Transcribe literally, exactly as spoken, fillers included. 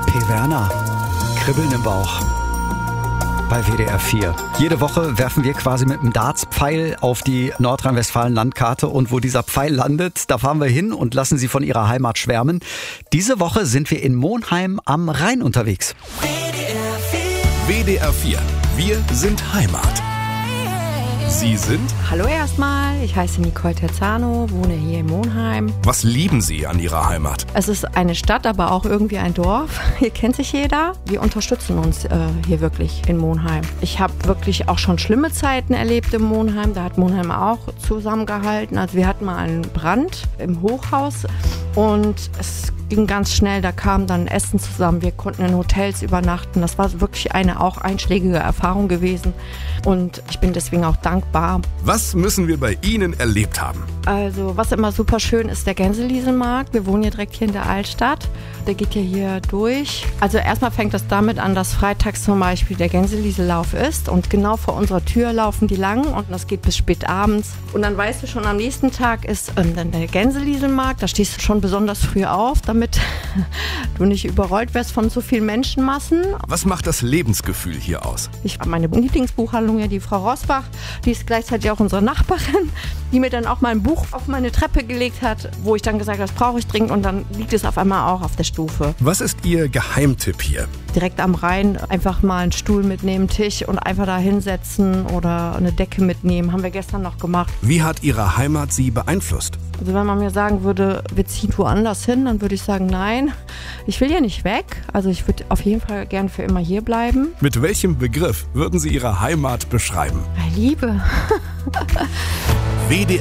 P. Werner, Kribbeln im Bauch bei W D R vier. Jede Woche werfen wir quasi mit einem Dartspfeil auf die Nordrhein-Westfalen-Landkarte und wo dieser Pfeil landet, da fahren wir hin und lassen Sie von Ihrer Heimat schwärmen. Diese Woche sind wir in Monheim am Rhein unterwegs. W D R vier. Wir sind Heimat. Sie sind? Hallo erstmal, ich heiße Nicole Terzano, wohne hier in Monheim. Was lieben Sie an Ihrer Heimat? Es ist eine Stadt, aber auch irgendwie ein Dorf. Hier kennt sich jeder. Wir unterstützen uns äh, hier wirklich in Monheim. Ich habe wirklich auch schon schlimme Zeiten erlebt in Monheim. Da hat Monheim auch zusammengehalten. Also wir hatten mal einen Brand im Hochhaus und es ging ganz schnell. Da kam dann Essen zusammen. Wir konnten in Hotels übernachten. Das war wirklich eine auch einschlägige Erfahrung gewesen. Und ich bin deswegen auch dankbar. Was müssen wir bei Ihnen erlebt haben? Also was immer super schön ist, der Gänselieselmarkt. Wir wohnen ja direkt hier in der Altstadt. Der geht ja hier durch. Also erstmal fängt das damit an, dass freitags zum Beispiel der Gänseliesellauf ist. Und genau vor unserer Tür laufen die lang und das geht bis spät abends. Und dann weißt du schon, am nächsten Tag ist ähm, dann der Gänselieselmarkt. Da stehst du schon besonders früh auf, damit du nicht überrollt wirst von so vielen Menschenmassen. Was macht das Lebensgefühl hier aus? Ich habe meine Lieblingsbuchhandlung, ja, die Frau Rosbach, die ist gleichzeitig auch unsere Nachbarin, die mir dann auch mal ein Buch auf meine Treppe gelegt hat, wo ich dann gesagt habe, das brauche ich dringend, und dann liegt es auf einmal auch auf der Stufe. Was ist Ihr Geheimtipp hier? Direkt am Rhein einfach mal einen Stuhl mitnehmen, Tisch und einfach da hinsetzen oder eine Decke mitnehmen. Haben wir gestern noch gemacht. Wie hat Ihre Heimat Sie beeinflusst? Also wenn man mir sagen würde, wir ziehen woanders hin, dann würde ich sagen, nein, ich will ja nicht weg. Also ich würde auf jeden Fall gern für immer hier bleiben. Mit welchem Begriff würden Sie Ihre Heimat beschreiben? Liebe. W D R